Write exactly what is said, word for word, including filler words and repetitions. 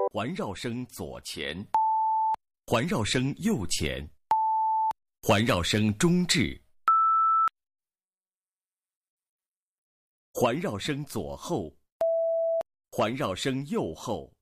环绕声左前，环绕声右前，环绕声中置，环绕声左后，环绕声右后。